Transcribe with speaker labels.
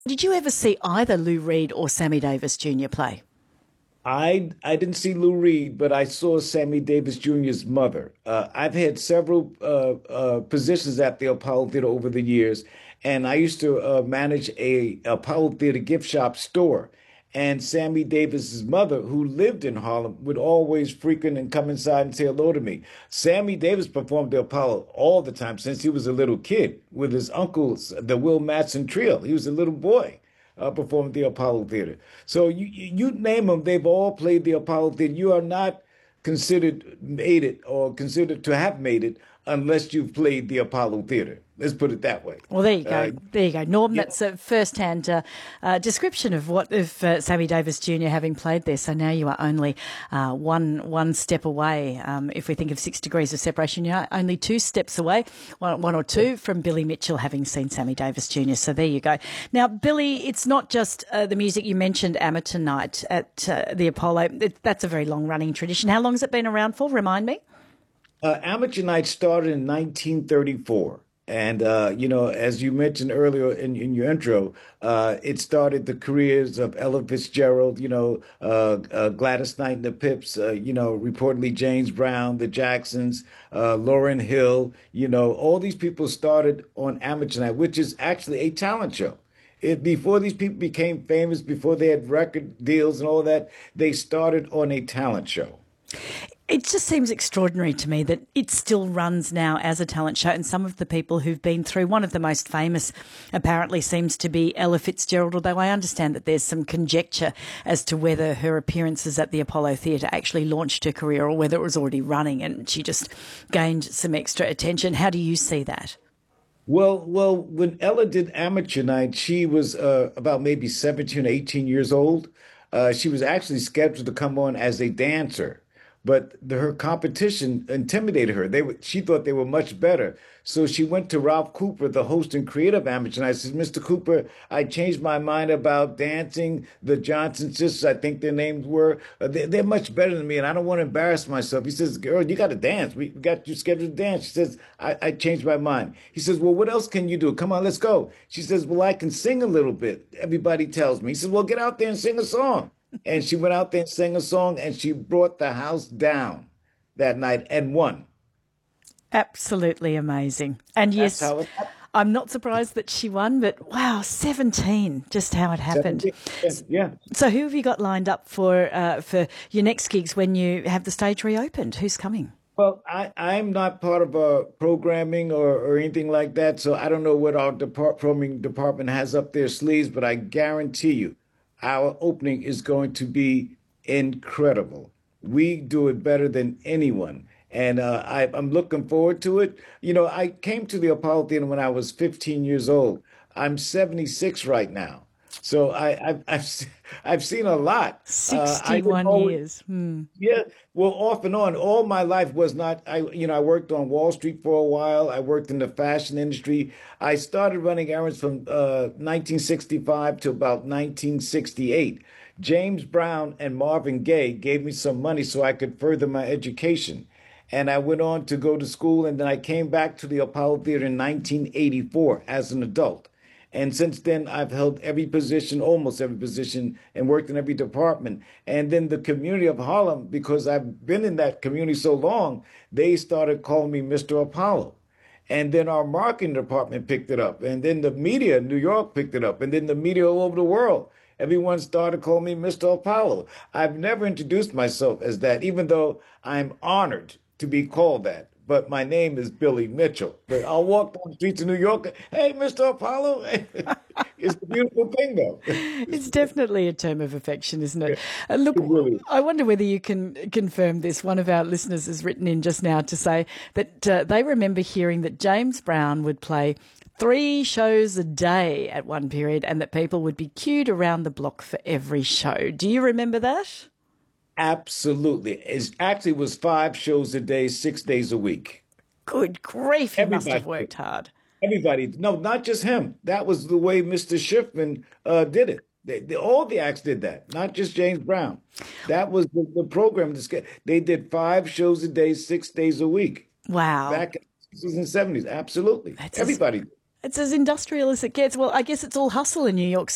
Speaker 1: Did you ever see either Lou Reed or Sammy Davis Jr. play?
Speaker 2: I didn't see Lou Reed, but I saw Sammy Davis Jr.'s mother. I've had several positions at the Apollo Theater over the years, and I used to manage a Apollo Theater gift shop store. And Sammy Davis's mother, who lived in Harlem, would always frequent and come inside and say hello to me. Sammy Davis performed the Apollo all the time since he was a little kid with his uncles, the Will Matson Trio. He was a little boy performed at the Apollo Theater. So you name them, they've all played the Apollo Theater. You are not considered made it or considered to have made it unless you've played the Apollo Theater. Let's put it that way.
Speaker 1: Well, there you go. There you go. Norm,
Speaker 2: Yeah.
Speaker 1: that's a first-hand description of what of Sammy Davis Jr. having played there. So now you are only one step away. If we think of 6 degrees of separation, you're only 2 steps away, one or two, from Billy Mitchell having seen Sammy Davis Jr. So there you go. Now, Billy, it's not just the music. You mentioned Amateur Night at the Apollo. That's a very long-running tradition. How long has it been around for? Remind me.
Speaker 2: Amateur Night started in 1934. And, as you mentioned earlier in your intro, it started the careers of Ella Fitzgerald, Gladys Knight and the Pips, reportedly James Brown, the Jacksons, Lauryn Hill, all these people started on Amateur Night, which is actually a talent show. Before these people became famous, before they had record deals and all that, they started on a talent show.
Speaker 1: It just seems extraordinary to me that it still runs now as a talent show, and some of the people who've been through, one of the most famous apparently seems to be Ella Fitzgerald, although I understand that there's some conjecture as to whether her appearances at the Apollo Theatre actually launched her career or whether it was already running and she just gained some extra attention. How do you see that?
Speaker 2: Well, when Ella did Amateur Night, she was about maybe 17 or 18 years old. She was actually scheduled to come on as a dancer, but her competition intimidated her. She thought they were much better. So she went to Ralph Cooper, the host and creator of Amateur Night. I said, Mr. Cooper, I changed my mind about dancing. The Johnson sisters, I think their names were, they're much better than me, and I don't want to embarrass myself. He says, girl, you got to dance. We got you scheduled to dance. She says, I changed my mind. He says, well, what else can you do? Come on, let's go. She says, well, I can sing a little bit. Everybody tells me. He says, well, get out there and sing a song. And she went out there and sang a song, and she brought the house down that night and won.
Speaker 1: Absolutely amazing. And
Speaker 2: That's
Speaker 1: yes,
Speaker 2: how it happened.
Speaker 1: I'm not surprised that she won, but wow, 17, just how it happened.
Speaker 2: 17. Yeah.
Speaker 1: So who have you got lined up for your next gigs when you have the stage reopened? Who's coming?
Speaker 2: Well, I'm not part of programming or anything like that, so I don't know what our programming department has up their sleeves, but I guarantee you our opening is going to be incredible. We do it better than anyone. And I'm looking forward to it. I came to the Apollo Theater when I was 15 years old. I'm 76 right now. So I've seen a lot. I didn't
Speaker 1: 61
Speaker 2: always,
Speaker 1: years. Hmm.
Speaker 2: yeah, well, off and on. All my life was not, I worked on Wall Street for a while. I worked in the fashion industry. I started running errands from 1965 to about 1968. James Brown and Marvin Gaye gave me some money so I could further my education. And I went on to go to school, and then I came back to the Apollo Theater in 1984 as an adult. And since then, I've held every position, almost every position, and worked in every department. And then the community of Harlem, because I've been in that community so long, they started calling me Mr. Apollo. And then our marketing department picked it up. And then the media in New York picked it up. And then the media all over the world. Everyone started calling me Mr. Apollo. I've never introduced myself as that, even though I'm honored to be called that. But my name is Billy Mitchell. But I'll walk down the streets of New York. Hey, Mr. Apollo. It's a beautiful thing, though.
Speaker 1: It's definitely a term of affection, isn't
Speaker 2: Yeah,
Speaker 1: it? Look,
Speaker 2: it really is.
Speaker 1: I wonder whether you can confirm this. One of our listeners has written in just now to say that they remember hearing that James Brown would play 3 shows a day at one period and that people would be queued around the block for every show. Do you remember that?
Speaker 2: Absolutely. It actually was 5 shows a day, 6 days a week.
Speaker 1: Good grief, he must have
Speaker 2: Everybody.
Speaker 1: worked hard.
Speaker 2: Everybody. No, not just him. That was the way Mr. Schiffman did it. All the acts did that, not just James Brown. That was the program. They did 5 shows a day, 6 days a week
Speaker 1: Wow.
Speaker 2: back in the 60s and 70s. Absolutely.
Speaker 1: That's as,
Speaker 2: Everybody.
Speaker 1: it's as industrial as it gets. Well, I guess it's all hustle in New York